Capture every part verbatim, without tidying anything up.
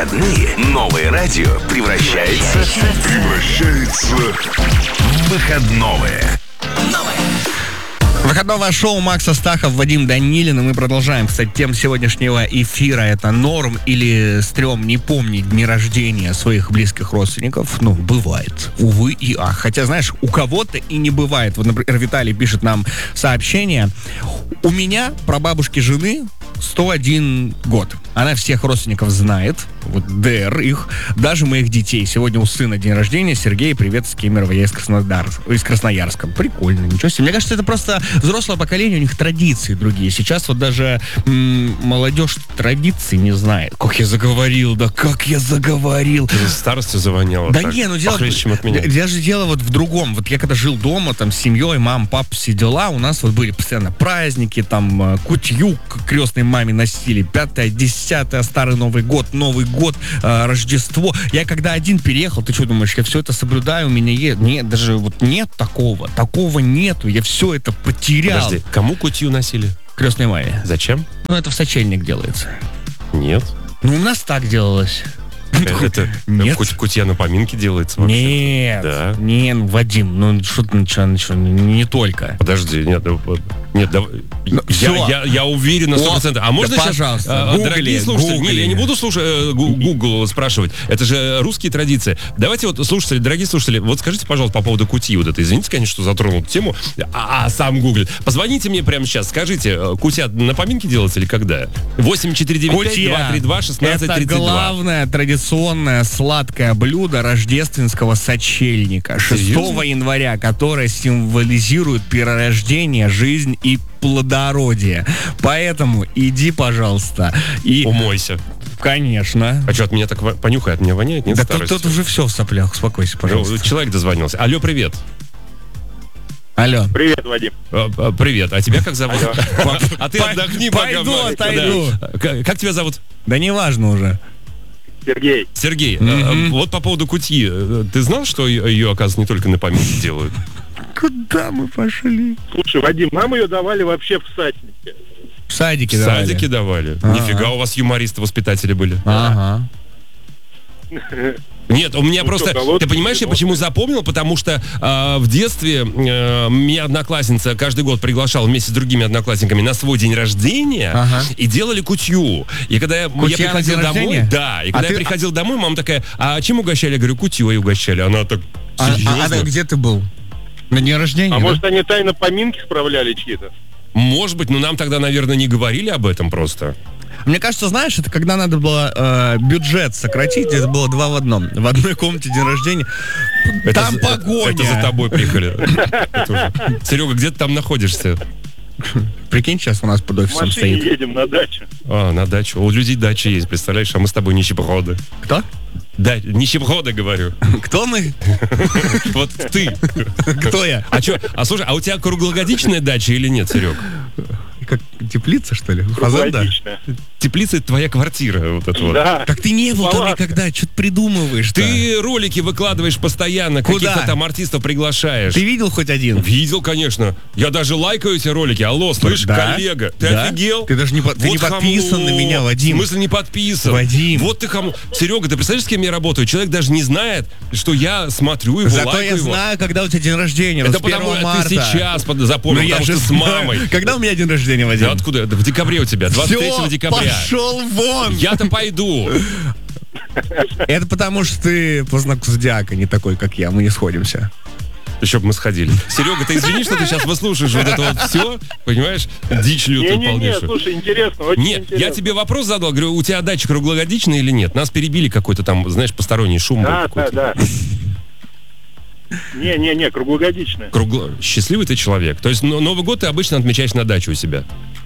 выходные новое радио превращается, превращается в выходное. Выходное шоу Макс Астахов, Вадим Данилин. И мы продолжаем, кстати, тему сегодняшнего эфира. Это норм или стрём не помнить дни рождения своих близких родственников. Ну, бывает. Увы и ах. Хотя, знаешь, у кого-то и не бывает. Вот, например, Виталий пишет нам сообщение. У меня, прабабушки жены, сто один год. Она всех родственников знает. Вот ДР их. Даже моих детей. Сегодня у сына день рождения. Сергей, привет с Кемерово. Я из, Краснодар... из Красноярска. Прикольно, ничего себе. Мне кажется, это просто взрослое поколение, у них традиции другие. Сейчас вот даже м- молодежь традиций не знает. Как я заговорил, да как я заговорил. Ты старостью завоняла. Да так, не, ну дело... похлеще, чем от меня. Даже дело вот в другом. Вот я когда жил дома, там, с семьей, мама, папа, все дела, у нас вот были постоянно праздники, там, кутью к крестной маме носили, пятое, десятое, старый Новый год, Новый год, э, Рождество. Я когда один переехал, ты что думаешь, я все это соблюдаю, у меня есть... Нет, даже вот нет такого, такого нету, я все это потерял. Подожди, кому кутью носили? Крестной маме. Зачем? Ну, это в сочельник делается. Нет. Ну, у нас так делалось. Это Нет. куть- кутья на поминки делается вообще. Нет, Да. не, ну, Вадим, ну что ты начал, начал, не только. Подожди, нет, ну, вот, нет, давай. Ну, я, всё. я, я уверен на сто процентов. А можно да, сейчас, пожалуйста, а, гугли, дорогие слушатели, гугли. не, я не буду слушать, э, гу- Google спрашивать. Это же русские традиции. Давайте вот, слушатели, дорогие слушатели, вот скажите, пожалуйста, по поводу кутьи вот это. Извините, конечно, что затронул эту тему, а, а сам гуглит. Позвоните мне прямо сейчас, скажите, э, кутья на поминки делается или когда? восемь четыре девять пять два три два шестнадцать тридцать два. Это главное традиционное сладкое блюдо рождественского сочельника шестого января, которое символизирует перерождение, жизнь и плодородие. Поэтому иди, пожалуйста, и... Умойся. Конечно. А что, от меня так во- понюхай, от меня воняет? Нет Да тут, старости? тут уже все в соплях, успокойся, пожалуйста. Ну, человек дозвонился. Алло, привет. Алло. Привет, Вадим. А, а, Привет, а тебя как зовут? А ты отдохни, пока. Пойду, Да. отойду. Как как тебя зовут? Да неважно уже. Сергей. Сергей, Мгм. э, вот по поводу кутьи. э, Ты знал, что ее, ее, оказывается, не только на поминки делают? Куда мы пошли? Слушай, Вадим, нам ее давали вообще в саднике. В садике В давали. садике давали. Ага. Нифига, у вас юмористы-воспитатели были. Ага. Нет, у меня Ну просто... что, голодные, Ты понимаешь, я голодные. почему запомнил? Потому что э, в детстве э, меня одноклассница каждый год приглашала вместе с другими одноклассниками на свой день рождения Ага. и делали кутью. И когда я, я Кутья на приходил день домой... рождения? Да, и А когда ты- я приходил домой, мама такая, а чем угощали? Я говорю, кутьей угощали. Она так... А, а- Серьезно? а где ты был? На дне рождения? А да? может, они тайно поминки справляли чьи-то? Может быть, но нам тогда, наверное, не говорили об этом просто. Мне кажется, знаешь, это когда надо было э, бюджет сократить, это было два в одном. В одной комнате день рождения. Это Там за- погоня. Это за тобой приехали. Это уже. Серега, где ты там находишься? Прикинь, сейчас у нас под В офисом машине стоит. едем на дачу. А, на дачу. У людей дача есть, представляешь? А мы с тобой нищеброды. Кто? Да, нищеброды, говорю. Кто мы? Вот ты. Кто я? А что? А слушай, а у тебя круглогодичная дача или нет, Серег? Как теплица, что ли? Фазенда? Круглогодичная. Теплица — это твоя квартира. Вот это вот. Да. Так ты не был там Палатка. никогда, что-то придумываешь. Ты ролики выкладываешь постоянно, Куда? каких-то там артистов приглашаешь. Ты видел хоть один? Видел, конечно. Я даже лайкаю эти ролики. Алло, слышь, Да? коллега, ты Да? офигел? Ты даже не, по- ты не Вот подписан хамло. на меня, Вадим. В смысле не подписан? Вадим. Вот ты хам... Серега, ты представляешь, с кем я работаю? Человек даже не знает, что я смотрю его, Зато лайкаю я его. знаю, когда у тебя день рождения. Это вот с потому, первого что марта. ты сейчас под- запомнил, Ну, я потому же что с знаю. мамой. Когда у меня день рождения, Вадим? Да откуда? Да в декабре у тебя, двадцать третьего Всё, декабря. пошел вон! Я-то пойду. Это потому, что ты по знаку зодиака не такой, как я. Мы не сходимся. Еще бы мы сходили. Серега, ты извини, что ты сейчас выслушаешь вот это вот все, понимаешь? Дичь лютую Не-не-не, полнейшую. слушай, интересно, очень Нет, интересно. я тебе вопрос задал, говорю, у тебя дача круглогодичная или нет? Нас перебили какой-то там, знаешь, посторонний шум был Да, да, какой-то. да. Не-не-не, круглогодичная. Кругло... Счастливый ты человек. То есть но- Новый год ты обычно отмечаешь на даче у себя.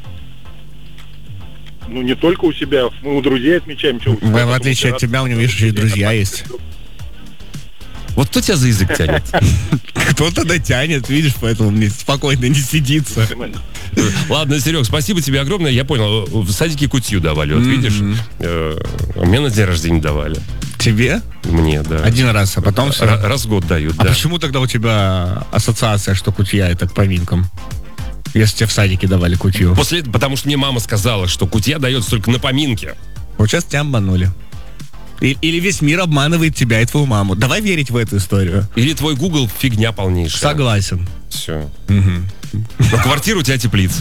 Ну, не только у себя, мы у друзей отмечаем. Что у тебя В, там в отличие от тебя, у него, видишь, еще и друзья есть. Вот кто тебя за язык тянет? Кто-то дотянет, видишь, поэтому мне спокойно не сидится. Ладно, Серег, спасибо тебе огромное. Я понял, в садике кутью давали, вот видишь. Э, а мне на день рождения давали. Тебе? Мне, да. Один раз, а потом все. Р- Раз в год дают, А да. почему тогда у тебя ассоциация, что кутья это к поминкам? Если тебе в садике давали кутью. После, потому что мне мама сказала, что кутья дается только на поминке. Вот сейчас тебя обманули. И- Или весь мир обманывает тебя и твою маму. Давай верить в эту историю. Или твой Google фигня полнейшая. Согласен. Все. Но квартира у тебя теплица.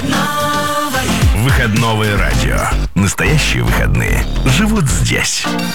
Выходновое радио. Настоящие выходные живут здесь.